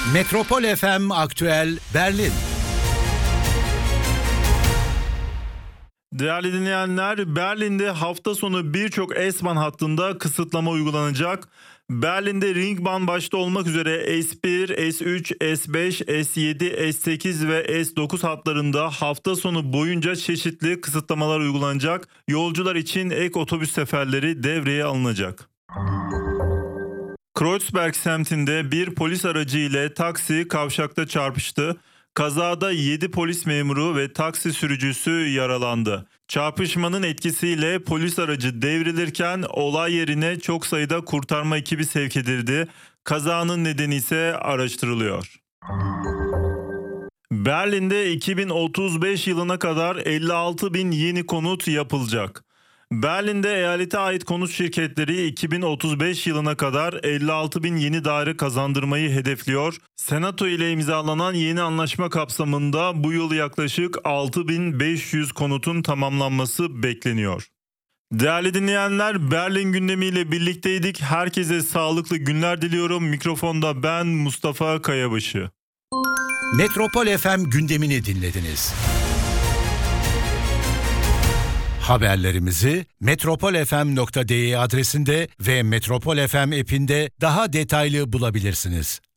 Metropol FM Aktüel Berlin. Değerli dinleyenler, Berlin'de hafta sonu birçok S-Bahn hattında kısıtlama uygulanacak. Berlin'de Ringbahn başta olmak üzere S1, S3, S5, S7, S8 ve S9 hatlarında hafta sonu boyunca çeşitli kısıtlamalar uygulanacak. Yolcular için ek otobüs seferleri devreye alınacak. Kreuzberg semtinde bir polis aracı ile taksi kavşakta çarpıştı. Kazada 7 polis memuru ve taksi sürücüsü yaralandı. Çarpışmanın etkisiyle polis aracı devrilirken olay yerine çok sayıda kurtarma ekibi sevk edildi. Kazanın nedeni ise araştırılıyor. Berlin'de 2035 yılına kadar 56 bin yeni konut yapılacak. Berlin'de eyalete ait konut şirketleri 2035 yılına kadar 56 bin yeni daire kazandırmayı hedefliyor. Senato ile imzalanan yeni anlaşma kapsamında bu yıl yaklaşık 6.500 konutun tamamlanması bekleniyor. Değerli dinleyenler, Berlin gündemiyle birlikteydik. Herkese sağlıklı günler diliyorum. Mikrofonda ben Mustafa Kayabaşı. Metropol FM gündemini dinlediniz. Haberlerimizi metropolfm.de adresinde ve Metropol FM app'inde daha detaylı bulabilirsiniz.